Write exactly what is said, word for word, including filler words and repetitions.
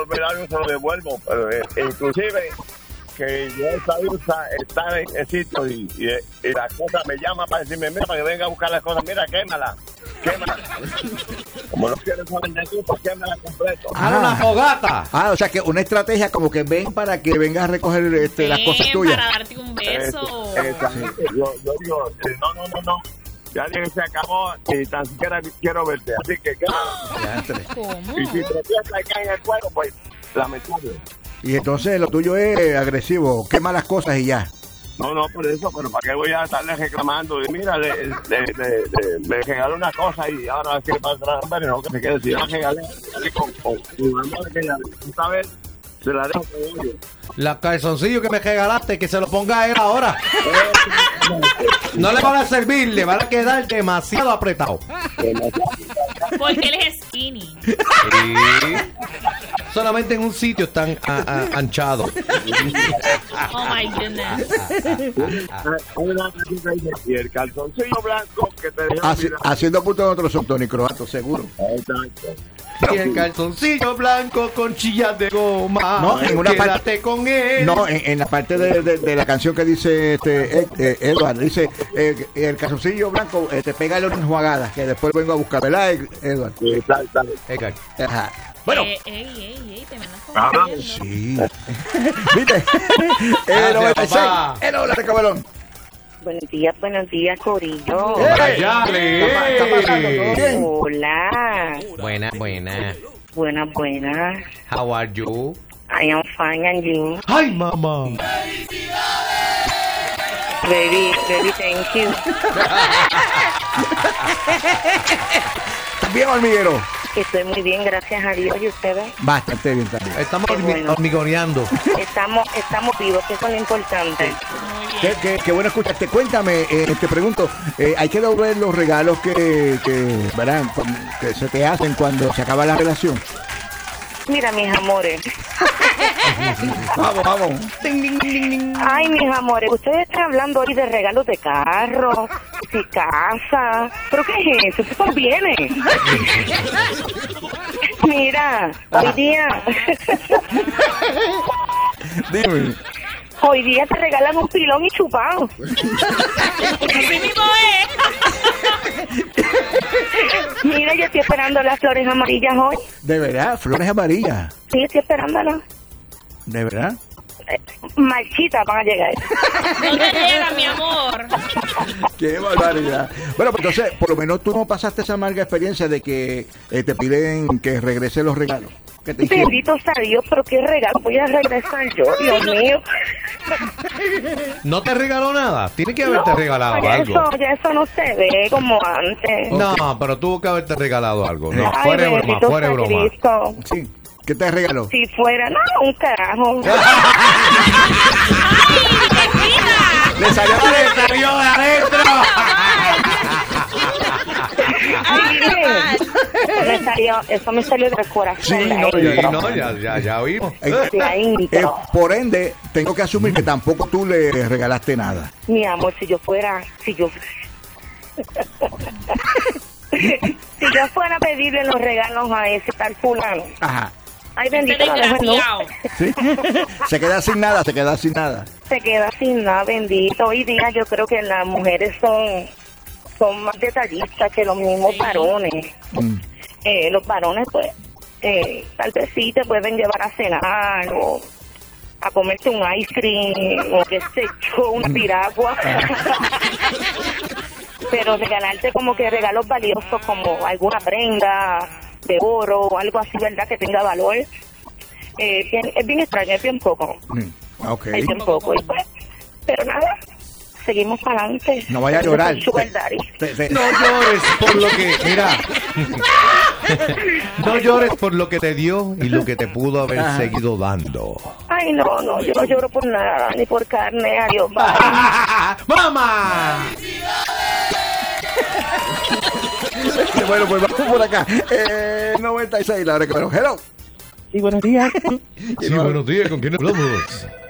devolver algo, se lo devuelvo. Pero, eh, inclusive, que yo sabía estar en el sitio y, y, y la cosa me llama para decirme, mira, para que venga a buscar las cosas, mira, quémala, quémala. Como no quieres saber de ti, pues quémala completo. Ah, una fogata. Ah, o sea que una estrategia como que ven para que vengas a recoger este, ven, las cosas tuyas. para darte un beso. Exactamente. Yo, yo digo, no, no, no, no. Ya que se acabó y tan siquiera quiero verte. Así que, quémala. ¿Cómo? Y si te piensas que en el cuero, pues, lamentable. Y entonces lo tuyo es agresivo, quema las cosas y ya. No, no, por eso, pero ¿para qué voy a estarle reclamando? Y mira, le, le, le, le, le regalé una cosa y ahora quiere pasar, pero no, que se quede. Si yo la regalé, con, con, con, con que ya, ¿sabes? Se la dejo con ellos. La calzoncillo que me regalaste, que se lo ponga a él ahora. No le van a servir, le van a quedar demasiado apretado. Porque él es skinny. Sí. Solamente en un sitio están a, a, anchados. Oh my goodness. Y el calzoncillo blanco que te dejo. Haci, haciendo punto en otro son Tony Croato, seguro. Exacto. Y el calzoncillo blanco con chillas de goma. No, en una quédate parte, con él. No, en, en la parte de, de, de la canción que dice este Ed, eh, Edward, dice eh, el calzoncillo blanco, eh, te pega una enjuagada, que después vengo a buscar, ¿verdad, Edward? Exacto. Ajá. Bueno. Eh, ey, ey, ey, te me andas Ah, confundiendo. Sí. ¿Viste? El noventa y seis. El hola de Cabelón. Buenos días, buenos días, Corillo. ¡Ey! ¡Yale! ¿Está pasando todo bien? Hola. Buena, buena. Buenas, buenas. How are you? I am fine and you. ¡Ay, mamá! Baby, baby, thank you. ¿Estás bien, hormiguero? Estoy muy bien, gracias a Dios. ¿Y ustedes? Bastante bien también. Estamos Qué hormi- bueno. hormigoneando. Estamos, estamos vivos, que eso es lo importante. Muy Qué, bien. qué, qué bueno escucharte. Cuéntame, eh, te pregunto, eh, ¿hay que devolver los regalos que, que, ¿verdad? que se te hacen cuando se acaba la relación? Mira, mis amores. Vamos, vamos. Ay, mis amores, ustedes están hablando hoy de regalos de carro, de casa. ¿Pero qué es eso? ¿Qué conviene? Mira, hoy día... Dime. Hoy día te regalan un pilón y chupado. Así mismo es. Mira, yo estoy esperando las flores amarillas hoy. ¿De verdad? ¿Flores amarillas? Sí, estoy esperándolas. ¿De verdad? Eh, marchitas van a llegar. No te llega, mi amor. ¡Qué barbaridad! Bueno, pues entonces, por lo menos tú no pasaste esa amarga experiencia de que eh, te piden que regrese los regalos. Que te hicieron. Bendito sea Dios, pero qué regalo voy a regresar yo, Dios mío. ¿No te regaló nada? Tiene que haberte No, regalado ya algo. Eso, ya eso no se ve como antes. No, pero tuvo que haberte regalado algo. No, Ay, fuera de broma, bendito fuera de sea broma. Cristo. Sí. ¿Qué te regaló? Si fuera, no, un carajo. ¡Le salió ¡Le salió de adentro! Mire, me salió, eso me salió del corazón. Sí, de no, Sí, adentro. no, ya, ya, ya oímos. Eh, De adentro. eh, por ende, tengo que asumir que tampoco tú le regalaste nada. Mi amor, si yo fuera, si yo... si yo fuera a pedirle los regalos a ese tal fulano, Ajá. ay bendito, Este lo dejo en desgraciado. luz. ¿Sí? Se queda sin nada, se queda sin nada. Se queda sin nada, bendito. Hoy día yo creo que las mujeres son, son más detallistas que los mismos Sí. varones. Mm. Eh, los varones, pues, eh, tal vez sí te pueden llevar a cenar o a comerse un ice cream o qué sé yo, una piragua. Pero regalarte como que regalos valiosos como alguna prenda de oro o algo así, ¿verdad? Que tenga valor. Eh, bien- es bien extraño, es bien poco. Mm. Ok. Es bien poco. Y pues, pero nada, seguimos para adelante. No vaya a llorar. Sugar daddy. Te- te- No llores por lo que... Mira. No llores por lo que te dio y lo que te pudo haber Ajá. seguido dando. Ay, no, no, yo no lloro por nada, ni por carne, adiós, bye. ¡Mamá! Bueno, pues vamos por acá. Eh, noventa y seis, la hora que me lo- Hello. Sí, buenos días. Sí, buenos días, ¿con quién hablamos?